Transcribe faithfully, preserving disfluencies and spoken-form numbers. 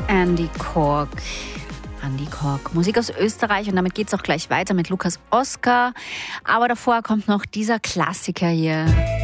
Andy Kork. Andy Kork. Musik aus Österreich und damit geht's auch gleich weiter mit Lukas Oskar. Aber davor kommt noch dieser Klassiker hier.